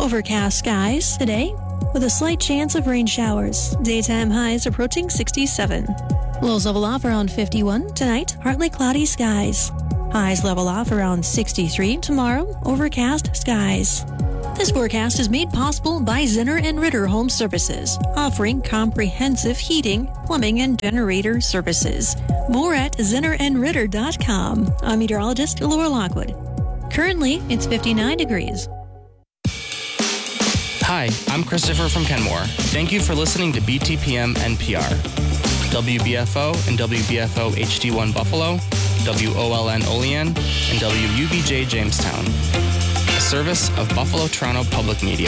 Overcast skies today with a slight chance of rain showers. Daytime highs approaching 67. Lows level off around 51 tonight. Partly cloudy skies. Highs level off around 63 tomorrow. Overcast skies. This forecast is made possible by Zinner & Ritter Home Services, offering comprehensive heating, plumbing, and generator services. More at zinnerandritter.com. I'm meteorologist Laura Lockwood. Currently, it's 59 degrees. Hi, I'm Christopher from Kenmore. Thank you for listening to BTPM NPR. WBFO and WBFO HD1 Buffalo, WOLN Olean, and WUBJ Jamestown. A service of Buffalo Toronto Public Media.